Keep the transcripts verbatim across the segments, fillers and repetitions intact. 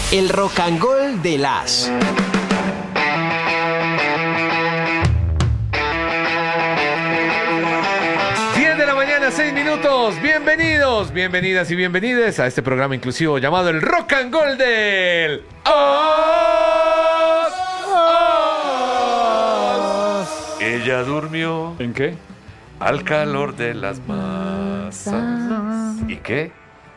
El rock and roll de las. diez de la mañana, seis minutos. Bienvenidos, bienvenidas y bienvenides a este programa inclusivo llamado el Rock and Roll del Os. Os. Ella durmió. ¿En qué? Al calor de las masas. ¿Y qué?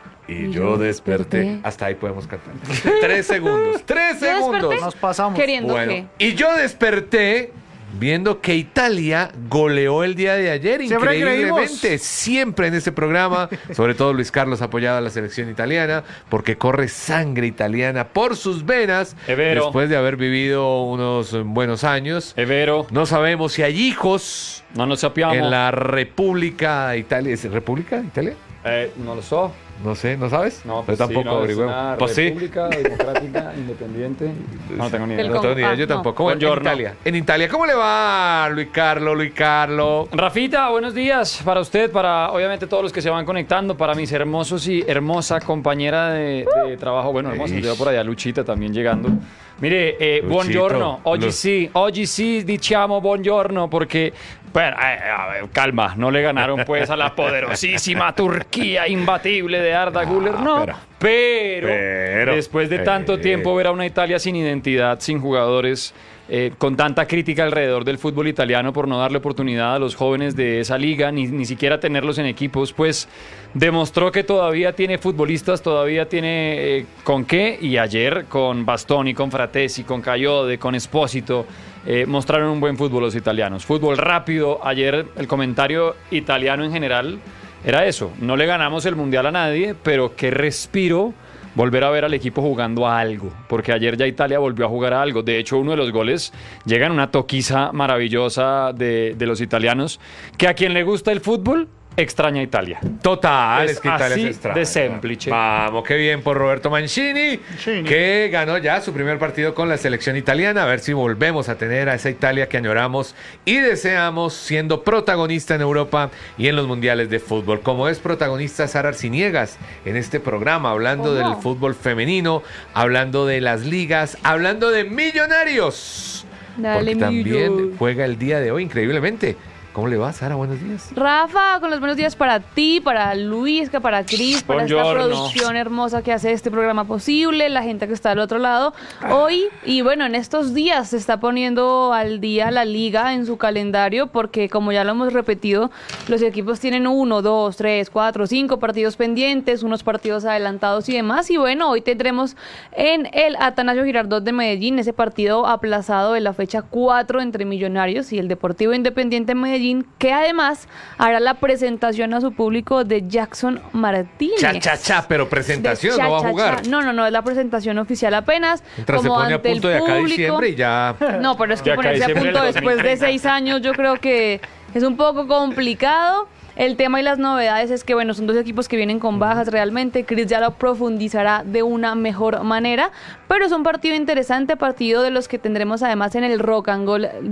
Y yo desperté. Hasta ahí podemos cantar. Tres segundos. Tres Yo segundos. desperté Nos pasamos. queriendo Bueno, que... y yo desperté viendo que Italia goleó el día de ayer. Siempre Increíblemente. creímos. Siempre en este programa, sobre todo Luis Carlos apoyado a la selección italiana, porque corre sangre italiana por sus venas. Es vero. Después de haber vivido unos buenos años. Es vero. No sabemos si hay hijos No nos sappiamo. en la República de Italia. ¿Es República de Italia? Eh, no lo so. No sé, ¿no sabes? No, Yo pues tampoco sí, no, es averigüemos. una Pues sí. república democrática, independiente. No tengo ni idea. El No tengo ni idea, Ah, yo no. tampoco. Bueno, en Buongiorno. Italia. En Italia, ¿cómo le va, Luis Carlos, Luis Carlos? Rafita, buenos días para usted, para obviamente todos los que se van conectando, para mis hermosos y hermosa compañera de, de trabajo. Bueno, hermosa, Ish. veo por allá Luchita también llegando. Mire, eh, Luchito, buongiorno, oggi Lu- sì, oggi sì diciamo buongiorno porque, bueno, eh, a ver, calma, no le ganaron pues a la poderosísima Turquía imbatible de Arda Güler, no, pero- pero, pero- después de tanto eh. tiempo ver a una Italia sin identidad, sin jugadores, eh, con tanta crítica alrededor del fútbol italiano por no darle oportunidad a los jóvenes de esa liga, ni, ni siquiera tenerlos en equipos, pues demostró que todavía tiene futbolistas, todavía tiene eh, con qué, y ayer con Bastoni, con Fratesi, con Cayode, con Espósito, eh, mostraron un buen fútbol los italianos. Fútbol rápido, ayer el comentario italiano en general era eso, no le ganamos el Mundial a nadie, pero qué respiro volver a ver al equipo jugando a algo, porque ayer ya Italia volvió a jugar a algo. De hecho, uno de los goles llega en una toquiza maravillosa de, de los italianos, que a quien le gusta el fútbol, extraña a Italia. Total, Es es, que Italia así se extraña. de semplice. Vamos, qué bien por Roberto Mancini, que ganó ya su primer partido con la selección italiana. A ver si volvemos a tener a esa Italia que añoramos y deseamos, siendo protagonista en Europa y en los mundiales de fútbol. Como es protagonista Sara Arciniegas en este programa, hablando ¿Cómo? del fútbol femenino, hablando de las ligas, hablando de Millonarios. Dale, porque también Millo. juega el día de hoy, increíblemente. ¿Cómo le va, Sara? Buenos días. Rafa, con los buenos días para ti, para Luisca, para Cris, para esta Buongiorno. producción hermosa que hace este programa posible, la gente que está al otro lado. Hoy, y bueno, en estos días se está poniendo al día la liga en su calendario, porque como ya lo hemos repetido, los equipos tienen uno, dos, tres, cuatro, cinco partidos pendientes, unos partidos adelantados y demás. Y bueno, hoy tendremos en el Atanasio Girardot de Medellín ese partido aplazado de la fecha cuatro entre Millonarios y el Deportivo Independiente Medellín, que además hará la presentación a su público de Jackson Martínez. Cha, cha, cha, pero presentación, De no va a cha, cha, jugar. cha. No, no, no, es la presentación oficial apenas. Mientras se como pone a ante el punto de acá a público. diciembre y ya. No, pero es que De acá a ponerse a diciembre punto del después de dos mil treinta. seis años yo creo que es un poco complicado. El tema y las novedades es que, bueno, son dos equipos que vienen con bajas realmente. Chris ya lo profundizará de una mejor manera, pero es un partido interesante, partido de los que tendremos además en el Rock and Roll